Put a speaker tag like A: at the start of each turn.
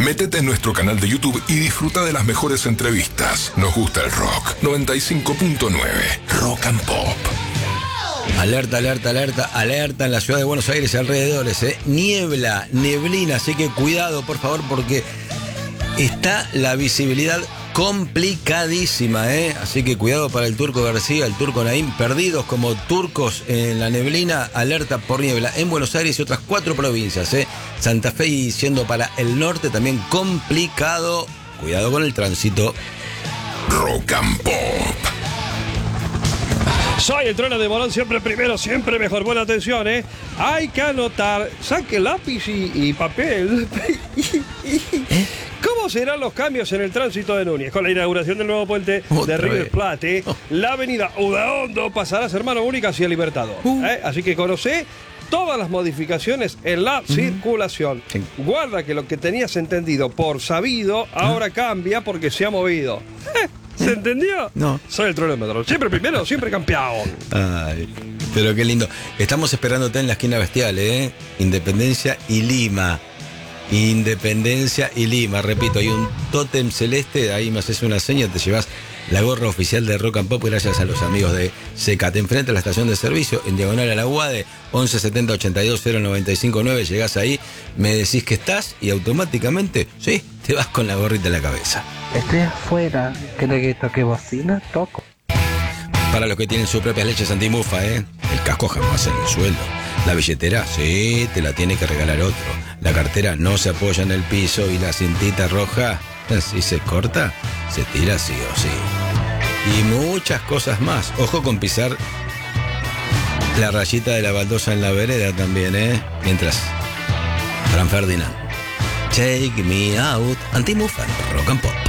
A: Métete en nuestro canal de YouTube y disfruta de las mejores entrevistas. Nos gusta el rock. 95.9 Rock and Pop.
B: Alerta, alerta, alerta, alerta en la ciudad de Buenos Aires y alrededores, Niebla, neblina, así que cuidado, por favor, porque está la visibilidad complicadísima, Así que cuidado para el Turco García, el Turco Naim, perdidos como turcos en la neblina, alerta por niebla en Buenos Aires y otras 4 provincias, Santa Fe y siendo para el norte también complicado. Cuidado con el tránsito.
A: Rock and Pop.
C: Soy el Trueno de Morón, siempre primero, siempre mejor. Buena atención, Hay que anotar, saque lápiz y papel. ¿Cómo serán los cambios en el tránsito de Núñez? Con la inauguración del nuevo puente de River Plate, la avenida Udaondo pasará a ser mano única hacia Libertador. Así que conocé todas las modificaciones en la circulación. Guarda que lo que tenías entendido por sabido, ahora cambia porque se ha movido. ¿Se entendió?
B: No.
C: Soy el Trueno de Morón. Siempre primero, siempre campeón.
B: Ay, pero qué lindo. Estamos esperándote en la esquina Bestial, Independencia y Lima. Independencia y Lima. Repito, hay un tótem celeste. Ahí me haces una seña, te llevas la gorra oficial de Rock and Pop gracias a los amigos de Seca. Te enfrentas a la estación de servicio en diagonal a la UADE, 11 70 82 095 9. Llegás ahí, me decís que estás y automáticamente, sí, te vas con la gorrita en la cabeza.
D: Estoy afuera, ¿quiere que toque bocina? Toco.
B: Para los que tienen sus propias leches antimufa, El casco jamás en el suelo. La billetera, sí, te la tiene que regalar otro. La cartera no se apoya en el piso y la cintita roja, si se corta, se tira sí o sí. Y muchas cosas más. Ojo con pisar la rayita de la baldosa en la vereda también, Mientras, Fran Ferdinand, Take Me Out, antimufa, Rock and Pop.